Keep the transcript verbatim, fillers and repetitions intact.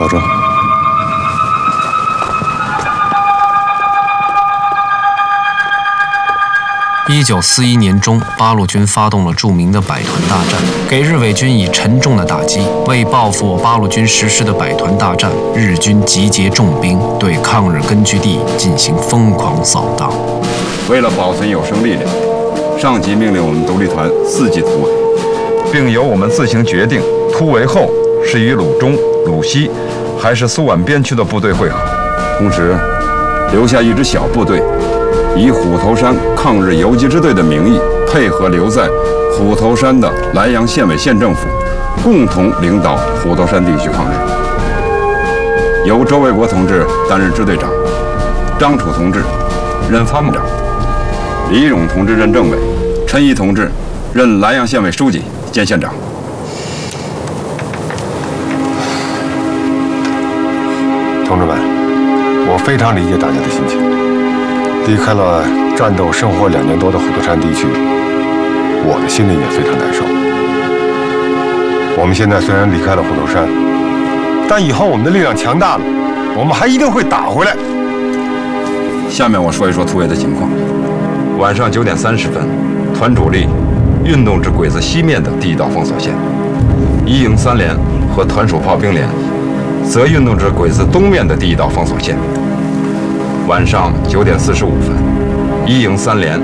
保重。 一九四一年中，八路军发动了著名的百团大战，给日伪军以沉重的打击。为报复八路军实施的百团大战，日军集结重兵，对抗日根据地进行疯狂扫荡。 为了保存有生力量，上级命令我们独立团伺机突围，并由我们自行决定突围后是与鲁中、鲁西还是苏皖边区的部队会合，同时留下一支小部队。以虎头山抗日游击支队的名义，配合留在虎头山的莱阳县委县政府，共同领导虎头山地区抗日。由周卫国同志担任支队长，张楚同志任参谋长，李勇同志任政委，陈毅同志任莱阳县委书记兼县长。 同志们，我非常理解大家的心情。离开了战斗生活两年多的虎头山地区，我的心里也非常难受。我们现在虽然离开了虎头山，但以后我们的力量强大了，我们还一定会打回来。 下面我说一说突围的情况。晚上九点三十分，团主力运动至鬼子西面的第一道封锁线，一营三连和团属炮兵连则运动至鬼子东面的第一道封锁线。晚上九点四十五分，一营三连